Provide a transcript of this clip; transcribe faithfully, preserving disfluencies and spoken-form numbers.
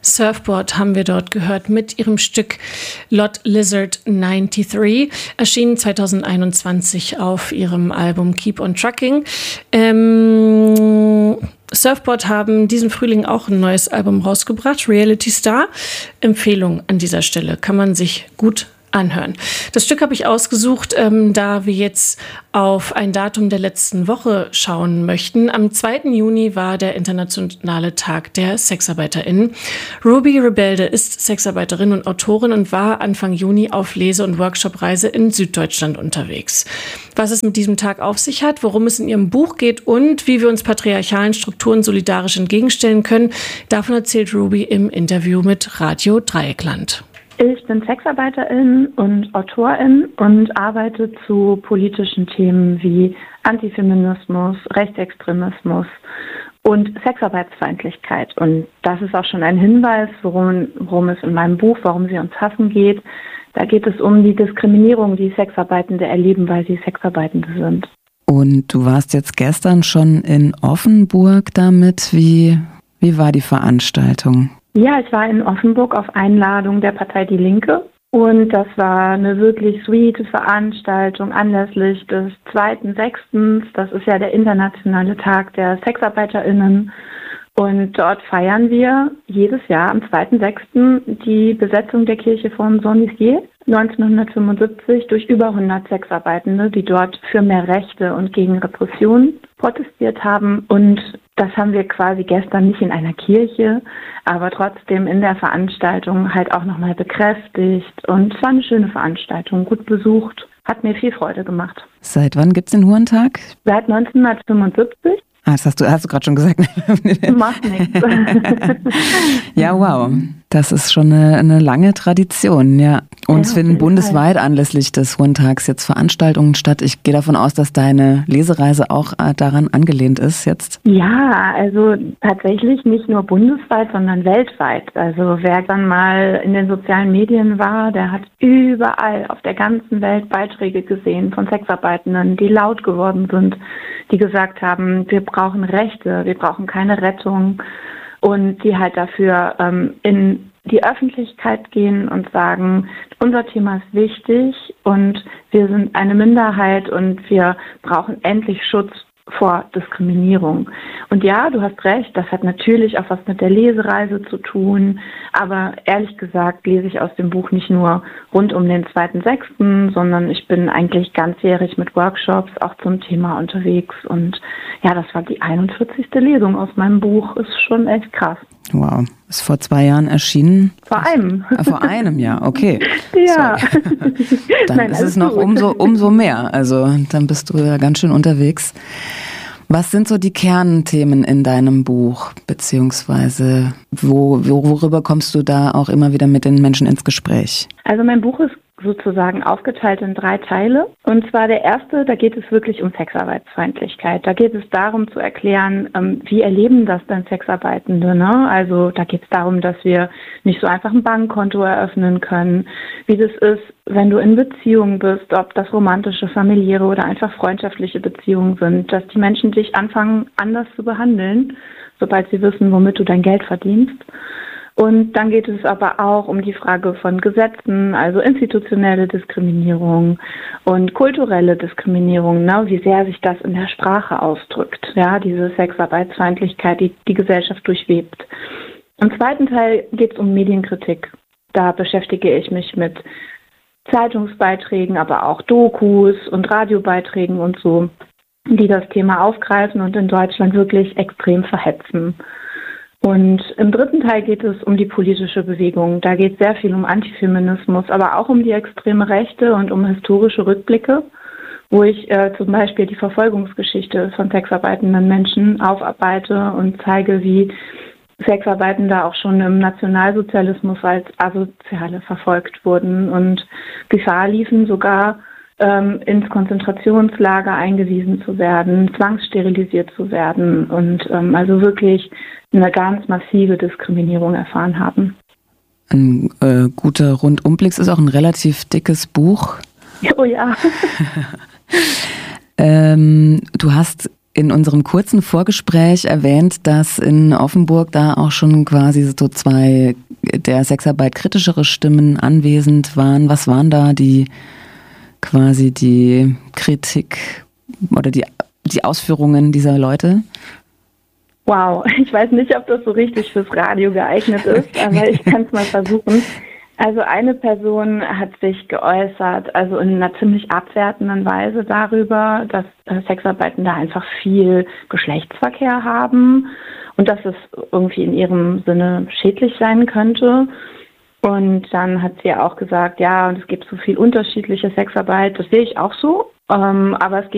Surfboard haben wir dort gehört mit ihrem Stück Lot Lizard dreiundneunzig, erschienen zwanzig einundzwanzig auf ihrem Album Keep on Trucking. Ähm, Surfboard haben diesen Frühling auch ein neues Album rausgebracht, Reality Star. Empfehlung an dieser Stelle, kann man sich gut anhören. Das Stück habe ich ausgesucht, ähm, da wir jetzt auf ein Datum der letzten Woche schauen möchten. Am zweiten Juni war der internationale Tag der SexarbeiterInnen. Ruby Rebelde ist Sexarbeiterin und Autorin und war Anfang Juni auf Lese- und Workshop-Reise in Süddeutschland unterwegs. Was es mit diesem Tag auf sich hat, worum es in ihrem Buch geht und wie wir uns patriarchalen Strukturen solidarisch entgegenstellen können, davon erzählt Ruby im Interview mit Radio Dreieckland. Ich bin Sexarbeiterin und Autorin und arbeite zu politischen Themen wie Antifeminismus, Rechtsextremismus und Sexarbeitsfeindlichkeit. Und das ist auch schon ein Hinweis, worum, worum es in meinem Buch, Warum sie uns hassen geht. Da geht es um die Diskriminierung, die Sexarbeitende erleben, weil sie Sexarbeitende sind. Und du warst jetzt gestern schon in Offenburg damit. Wie, wie war die Veranstaltung? Ja, ich war in Offenburg auf Einladung der Partei Die Linke und das war eine wirklich sweete Veranstaltung anlässlich des zweiten sechsten Das ist ja der internationale Tag der SexarbeiterInnen und dort feiern wir jedes Jahr am zweiten sechsten die Besetzung der Kirche von Saint-Nizier neunzehnhundertfünfundsiebzig durch über hundert Sexarbeitende, die dort für mehr Rechte und gegen Repression protestiert haben. Und das haben wir quasi gestern nicht in einer Kirche, aber trotzdem in der Veranstaltung halt auch nochmal bekräftigt. Und es war eine schöne Veranstaltung, gut besucht, hat mir viel Freude gemacht. Seit wann gibt es den Hurentag? Seit neunzehnhundertfünfundsiebzig. Ah, das hast du, hast du gerade schon gesagt. Macht nichts. Ja, wow. Das ist schon eine, eine lange Tradition, ja. Und es ja, finden bundesweit anlässlich des Hurentags jetzt Veranstaltungen statt. Ich gehe davon aus, dass deine Lesereise auch daran angelehnt ist jetzt. Ja, also tatsächlich nicht nur bundesweit, sondern weltweit. Also wer dann mal in den sozialen Medien war, der hat überall auf der ganzen Welt Beiträge gesehen von Sexarbeitenden, die laut geworden sind, die gesagt haben, wir brauchen Rechte, wir brauchen keine Rettung. Und die halt dafür ähm, in die Öffentlichkeit gehen und sagen, unser Thema ist wichtig und wir sind eine Minderheit und wir brauchen endlich Schutz vor Diskriminierung. Und ja, du hast recht, das hat natürlich auch was mit der Lesereise zu tun, aber ehrlich gesagt lese ich aus dem Buch nicht nur rund um den zweiten sechsten, sondern ich bin eigentlich ganzjährig mit Workshops auch zum Thema unterwegs und ja, das war die einundvierzigste Lesung aus meinem Buch, ist schon echt krass. Wow, ist vor zwei Jahren erschienen? Vor einem. Ah, vor einem Jahr, okay. Ja. Dann Nein, ist es noch umso, umso mehr, also dann bist du ja ganz schön unterwegs. Was sind so die Kernthemen in deinem Buch, beziehungsweise wo, worüber kommst du da auch immer wieder mit den Menschen ins Gespräch? Also mein Buch ist sozusagen aufgeteilt in drei Teile. Und zwar der erste, da geht es wirklich um Sexarbeitsfeindlichkeit. Da geht es darum zu erklären, ähm, wie erleben das denn Sexarbeitende, ne? Also da geht es darum, dass wir nicht so einfach ein Bankkonto eröffnen können, wie das ist, wenn du in Beziehungen bist, ob das romantische, familiäre oder einfach freundschaftliche Beziehungen sind, dass die Menschen dich anfangen, anders zu behandeln, sobald sie wissen, womit du dein Geld verdienst. Und dann geht es aber auch um die Frage von Gesetzen, also institutionelle Diskriminierung und kulturelle Diskriminierung, ne, wie sehr sich das in der Sprache ausdrückt, ja, diese Sexarbeitsfeindlichkeit, die die Gesellschaft durchwebt. Im zweiten Teil geht es um Medienkritik. Da beschäftige ich mich mit Zeitungsbeiträgen, aber auch Dokus und Radiobeiträgen und so, die das Thema aufgreifen und in Deutschland wirklich extrem verhetzen. Und im dritten Teil geht es um die politische Bewegung. Da geht es sehr viel um Antifeminismus, aber auch um die extreme Rechte und um historische Rückblicke, wo ich äh, zum Beispiel die Verfolgungsgeschichte von sexarbeitenden Menschen aufarbeite und zeige, wie Sexarbeitende auch schon im Nationalsozialismus als Asoziale verfolgt wurden und Gefahr liefen, sogar ähm, ins Konzentrationslager eingewiesen zu werden, zwangssterilisiert zu werden und ähm, also wirklich eine ganz massive Diskriminierung erfahren haben. Ein äh, guter Rundumblick, ist auch ein relativ dickes Buch. Oh ja. ähm, du hast in unserem kurzen Vorgespräch erwähnt, dass in Offenburg da auch schon quasi so zwei der Sexarbeit kritischere Stimmen anwesend waren. Was waren da die quasi die Kritik oder die, die Ausführungen dieser Leute? Wow, ich weiß nicht, ob das so richtig fürs Radio geeignet ist, aber ich kann es mal versuchen. Also eine Person hat sich geäußert, also in einer ziemlich abwertenden Weise darüber, dass äh, Sexarbeitende einfach viel Geschlechtsverkehr haben und dass es irgendwie in ihrem Sinne schädlich sein könnte. Und dann hat sie ja auch gesagt, ja, und es gibt so viel unterschiedliche Sexarbeit, das sehe ich auch so, ähm, aber es